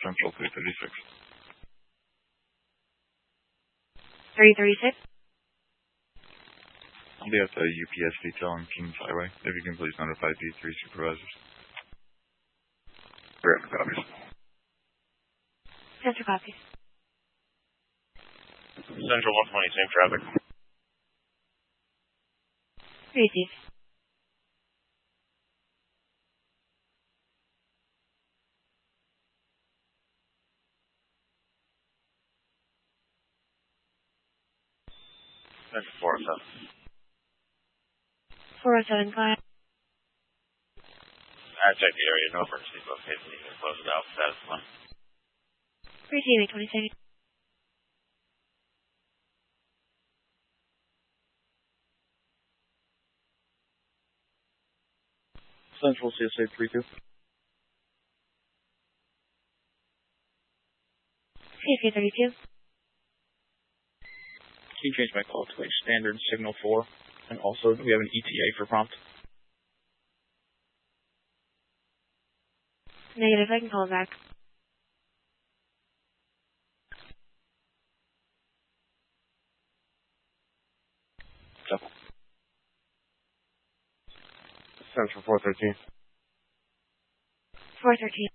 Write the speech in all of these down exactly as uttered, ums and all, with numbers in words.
Central three thirty-six. three thirty-six? I'll be at the U P S detail on Kings Highway. If you can please notify B three supervisors. Grant copies. Central copies. Central one twenty, same traffic. Receive. Central four oh seven. four oh seven, client. I checked the area, no emergency location. You can close it out. Status one. Receiving twenty-second. Central C S A three two. C S A thirty-two. Can you change my call to a standard signal four? And also, do we have an E T A for prompt? Negative, I can call back. Central four thirteen. four thirteen.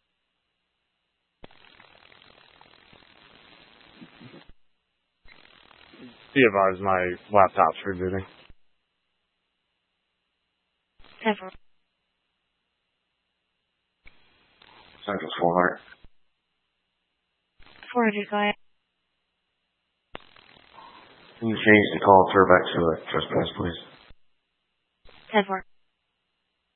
Be advised, my laptop's rebooting. Central. Central four hundred. four hundred, client. Can you change the call throw back to a trespass, please? ten four.